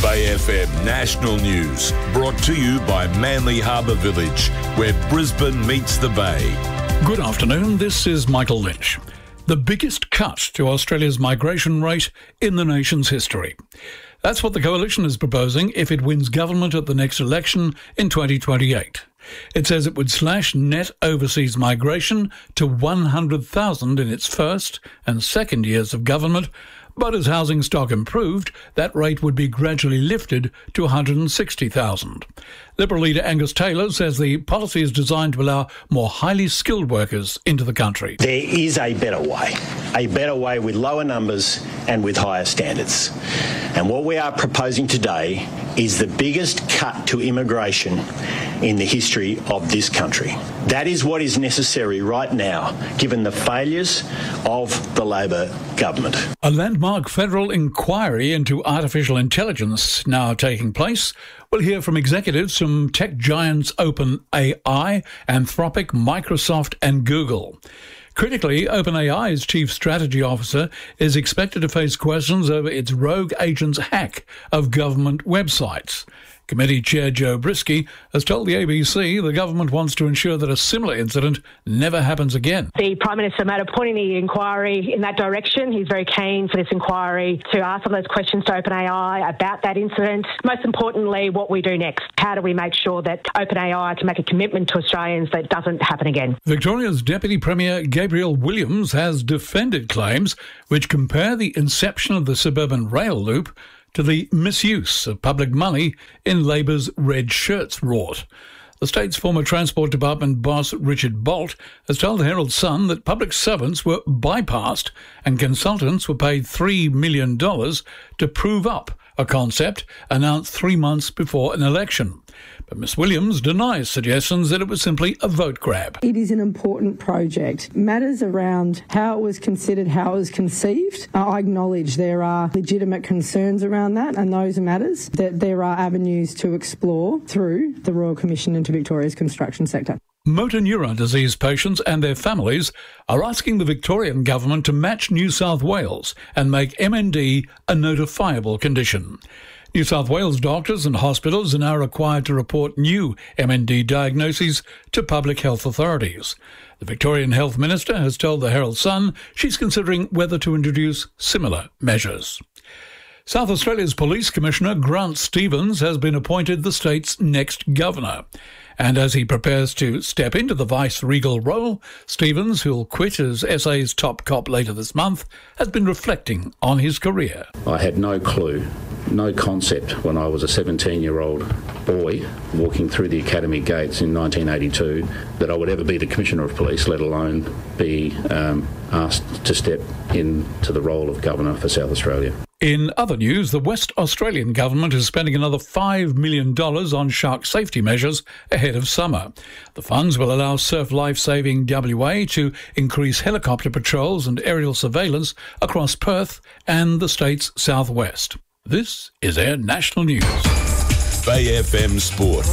Bay FM National News, brought to you by Manly Harbour Village, where Brisbane meets the Bay. Good afternoon, this is Michael Lynch. The biggest cut to Australia's migration rate in the nation's history. That's what the Coalition is proposing if it wins government at the next election in 2028. It says it would slash net overseas migration to 100,000 in its first and second years of government, but as housing stock improved, that rate would be gradually lifted to 160,000. Liberal leader Angus Taylor says the policy is designed to allow more highly skilled workers into the country. There is a better way with lower numbers and with higher standards. And what we are proposing today is the biggest cut to immigration in the history of this country. That is what is necessary right now, given the failures of the Labor government. A landmark federal inquiry into artificial intelligence now taking place. We'll hear from executives from tech giants OpenAI, Anthropic, Microsoft and Google. Critically, OpenAI's chief strategy officer is expected to face questions over its rogue agent's hack of government websites. Committee Chair Joe Brisky has told the ABC the government wants to ensure that a similar incident never happens again. The Prime Minister made a point in the inquiry in that direction. He's very keen for this inquiry to ask some of those questions to OpenAI about that incident. Most importantly, what we do next. How do we make sure that OpenAI can make a commitment to Australians that it doesn't happen again? Victoria's Deputy Premier Gabrielle Williams has defended claims which compare the inception of the suburban rail loop to the misuse of public money in Labor's red shirts rort. The state's former Transport Department boss, Richard Bolt, has told the Herald Sun that public servants were bypassed and consultants were paid $3 million to prove up a concept announced 3 months before an election. But Ms Williams denies suggestions that it was simply a vote grab. It is an important project. Matters around how it was considered, how it was conceived. I acknowledge there are legitimate concerns around that, and those are matters that there are avenues to explore through the Royal Commission into Victoria's construction sector. Motor neuron disease patients and their families are asking the Victorian government to match New South Wales and make MND a notifiable condition. New South Wales doctors and hospitals are now required to report new MND diagnoses to public health authorities. The Victorian Health Minister has told the Herald Sun she's considering whether to introduce similar measures. South Australia's Police Commissioner Grant Stevens has been appointed the state's next governor. And as he prepares to step into the vice-regal role, Stevens, who'll quit as SA's top cop later this month, has been reflecting on his career. I had no clue, no concept when I was a 17-year-old boy walking through the academy gates in 1982 that I would ever be the Commissioner of Police, let alone be asked to step into the role of Governor for South Australia. In other news, the West Australian government is spending another $5 million on shark safety measures ahead of summer. The funds will allow Surf Life Saving WA to increase helicopter patrols and aerial surveillance across Perth and the state's southwest. This is Air National News. Bay FM Sport.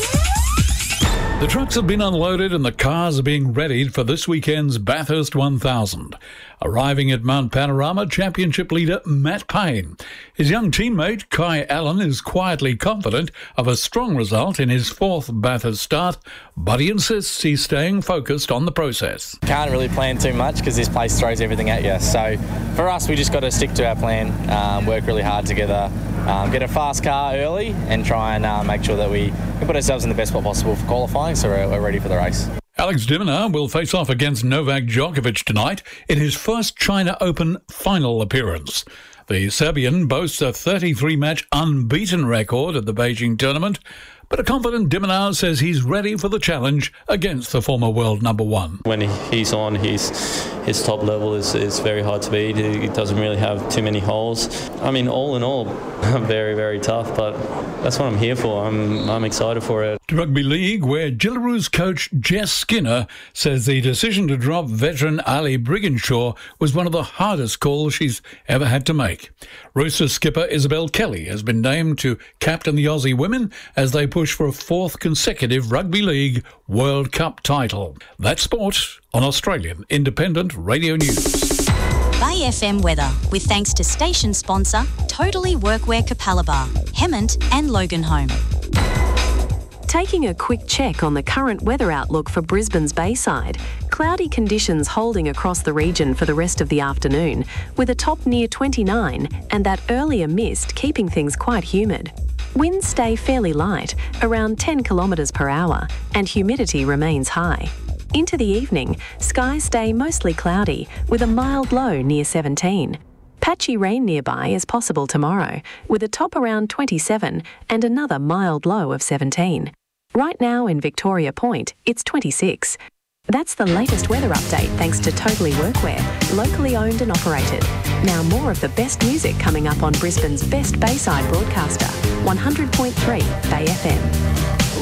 The trucks have been unloaded and the cars are being readied for this weekend's Bathurst 1000. Arriving at Mount Panorama, Championship leader Matt Payne. His young teammate Kai Allen is quietly confident of a strong result in his fourth Bathurst start, but he insists he's staying focused on the process. Can't really plan too much because this place throws everything at you. So for us, we just got to stick to our plan, work really hard together, get a fast car early and try and make sure that we put ourselves in the best spot possible for qualifying so we're ready for the race. Alex de Minaur will face off against Novak Djokovic tonight in his first China Open final appearance. The Serbian boasts a 33-match unbeaten record at the Beijing tournament, but a confident de Minaur says he's ready for the challenge against the former world number one. When he's on, his top level is very hard to beat. He doesn't really have too many holes. I mean, all in all, very, very tough, but that's what I'm here for. I'm excited for it. Rugby League, where Gillaroos coach Jess Skinner says the decision to drop veteran Ali Brigginshaw was one of the hardest calls she's ever had to make. Roosters skipper Isabel Kelly has been named to captain the Aussie women as they push for a fourth consecutive Rugby League World Cup title. That's sport on Australian Independent Radio News. Bay FM weather, with thanks to station sponsor Totally Workwear Capalaba. Hemmant and Loganholme. Taking a quick check on the current weather outlook for Brisbane's Bayside. Cloudy conditions holding across the region for the rest of the afternoon, with a top near 29 and that earlier mist keeping things quite humid. Winds stay fairly light, around 10 kilometres per hour, and humidity remains high. Into the evening, skies stay mostly cloudy, with a mild low near 17. Patchy rain nearby is possible tomorrow, with a top around 27 and another mild low of 17. Right now in Victoria Point, it's 26. That's the latest weather update thanks to Totally Workwear, locally owned and operated. Now more of the best music coming up on Brisbane's best Bayside broadcaster, 100.3 Bay FM.